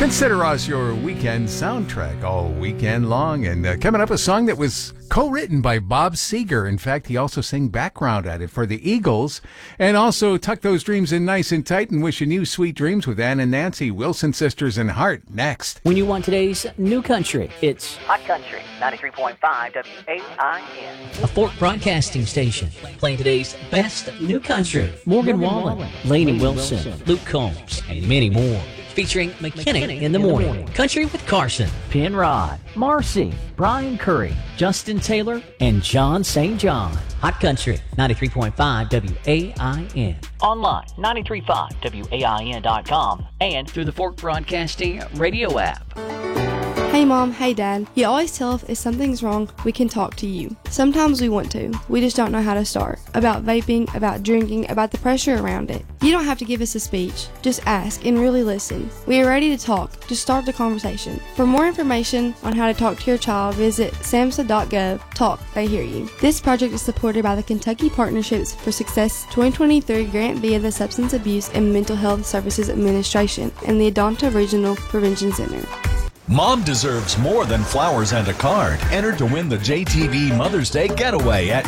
Consider us your weekend soundtrack all weekend long. And coming up, a song that was co-written by Bob Seger. In fact, he also sang background at it for the Eagles. And also tuck those dreams in nice and tight and wishing you sweet dreams with Ann and Nancy, Wilson Sisters, and Heart next. When you want today's new country, it's Hot Country, 93.5 WAIN. a Fort Broadcasting Station, playing today's best new country. Morgan Wallen, Lainey Wilson, Luke Combs, and many more. Featuring McKinney in the morning, Country with Carson, Penrod, Marcy, Brian Curry, Justin Taylor, and John St. John. Hot Country, 93.5 WAIN. Online, 935wain.com, and Through the Fort Broadcasting radio app. Hey Mom, hey Dad. You always tell us if something's wrong, we can talk to you. Sometimes we want to. We just don't know how to start. About vaping, about drinking, about the pressure around it. You don't have to give us a speech. Just ask and really listen. We are ready to talk. Just start the conversation. For more information on how to talk to your child, visit samhsa.gov. Talk, they hear you. This project is supported by the Kentucky Partnerships for Success 2023 grant via the Substance Abuse and Mental Health Services Administration and the Adonta Regional Prevention Center. Mom deserves more than flowers and a card. Enter to win the JTV Mother's Day Getaway at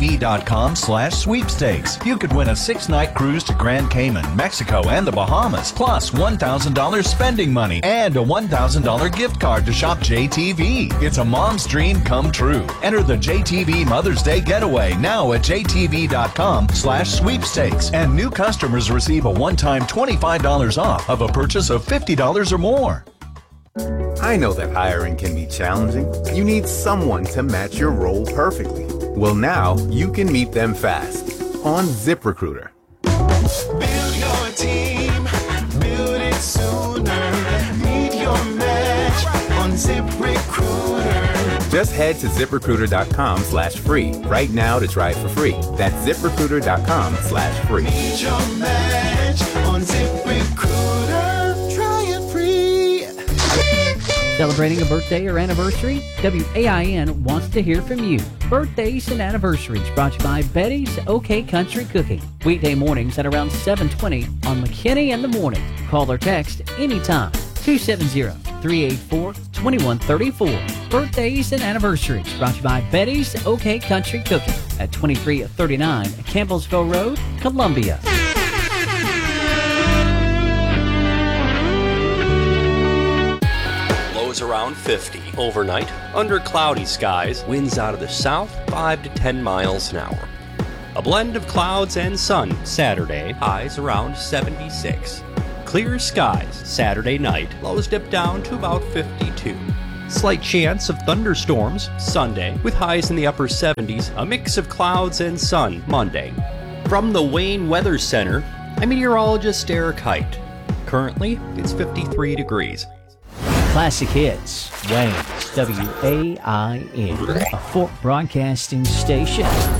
jtv.com/sweepstakes. You could win a 6-night cruise to Grand Cayman, Mexico, and the Bahamas, plus $1,000 spending money and a $1,000 gift card to shop JTV. It's a mom's dream come true. Enter the JTV Mother's Day Getaway now at jtv.com/sweepstakes. And new customers receive a one-time $25 off of a purchase of $50 or more. I know that hiring can be challenging. You need someone to match your role perfectly. Well, now you can meet them fast on ZipRecruiter. Build your team, build it sooner. Meet your match on ZipRecruiter. Just head to ZipRecruiter.com/free right now to try it for free. That's ZipRecruiter.com/free. Meet your match on ZipRecruiter. Try it free. Celebrating a birthday or anniversary? WAIN wants to hear from you. Birthdays and anniversaries brought to you by Betty's OK Country Cooking. Weekday mornings at around 7:20 on McKinney in the Morning. Call or text anytime. 270-384-2134. Birthdays and anniversaries brought to you by Betty's OK Country Cooking at 2339 Campbellsville Road, Columbia. Around 50 overnight, under cloudy skies, winds out of the south 5 to 10 miles an hour. A blend of clouds and sun Saturday, highs around 76. Clear skies Saturday night, lows dip down to about 52. Slight chance of thunderstorms Sunday, with highs in the upper 70s, a mix of clouds and sun Monday. From the Wayne Weather Center, I'm meteorologist Eric Height. Currently, it's 53 degrees. Classic Hits, Wayne's WAIN, a Fort Broadcasting Station.